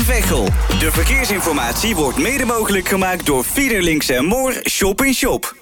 Veghel. De verkeersinformatie wordt mede mogelijk gemaakt door Fiederlinks en Moor Shop in Shop.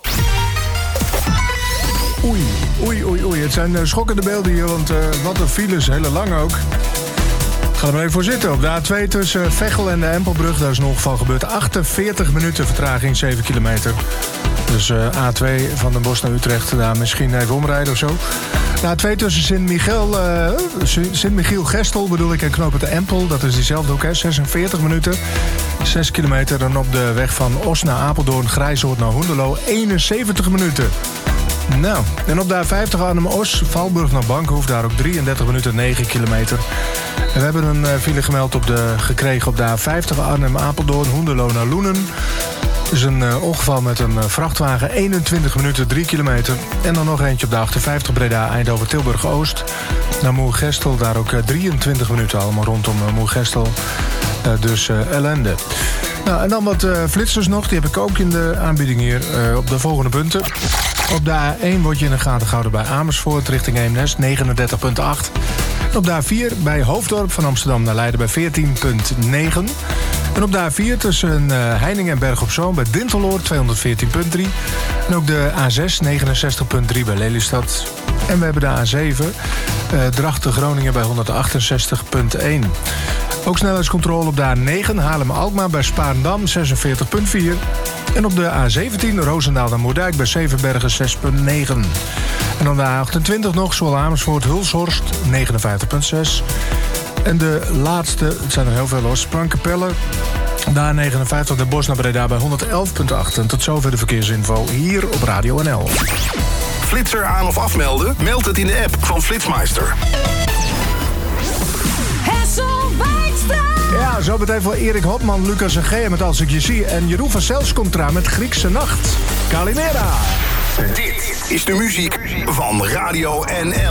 Oei. Het zijn schokkende beelden hier, want wat een files, hele lang ook. Ga er maar even voor zitten. Op de A2 tussen Veghel en de Empelbrug, daar is een ongeval gebeurd. 48 minuten vertraging, 7 kilometer. Dus A2 van Den Bosch naar Utrecht, daar misschien even omrijden of zo. De A2 tussen Sint-Michiel-Gestel bedoel ik en knooppunt de Empel. Dat is diezelfde ook, hè, 46 minuten. 6 kilometer. Dan op de weg van Os naar Apeldoorn, Grijzoord naar Hoenderloo, 71 minuten. Nou, en op de A50 Arnhem-Os, Valburg naar Bankhoef, daar ook 33 minuten, 9 kilometer. En we hebben een file gemeld gekregen op de A50 Arnhem-Apeldoorn, Hoenderloo naar Loenen. Er is een ongeval met een vrachtwagen, 21 minuten, 3 kilometer. En dan nog eentje op de 58 Breda, Eindhoven-Tilburg-Oost. Naar Moergestel, daar ook 23 minuten, allemaal rondom Moergestel. Dus ellende. Nou, en dan wat flitsers nog, die heb ik ook in de aanbieding hier op de volgende punten. Op de A1 word je in de gaten gehouden bij Amersfoort richting Eemnes, 39,8. En op de A4 bij Hoofddorp van Amsterdam naar Leiden bij 14,9. En op de A4 tussen Heiningen en Berg op Zoom bij Dinteloord 214,3. En ook de A6 69,3 bij Lelystad. En we hebben de A7 Drachten-Groningen bij 168,1. Ook snelheidscontrole op de A9 Haarlem-Alkmaar bij Spaarndam 46,4. En op de A17 Roosendaal naar Moerdijk bij Zevenbergen 6,9. En dan de A28 nog, Zwolle-Amersfoort-Hulshorst 59,6. En de laatste, het zijn er heel veel los, Sprankapelle. De A59 Den Bosch naar Breda bij 111,8. En tot zover de verkeersinfo hier op Radio NL. Flitser aan of afmelden? Meld het in de app van Flitsmeister. Ja, zo meteen voor Erik Hopman, Lucas en Gea met Als ik je zie. En Jeroen van Sels komt eraan met Griekse Nacht. Kalimera. Dit is de muziek van Radio NL.